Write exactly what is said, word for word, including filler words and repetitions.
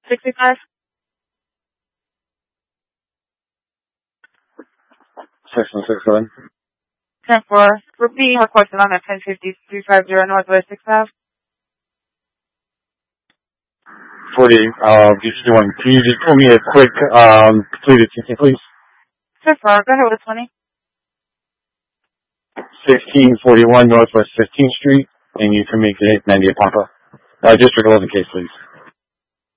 sixty-five. six one six seven. ten four. Repeating request along at ten fifty three five zero Northwest sixth Ave. forty-eight, uh, D C one. Can you just pull me a quick, um, completed ticket, please? ten four. Go ahead with twenty. sixteen forty-one Northwest fifteenth Street, and you can make it ninety-eight Papa. Uh, District eleven case, please.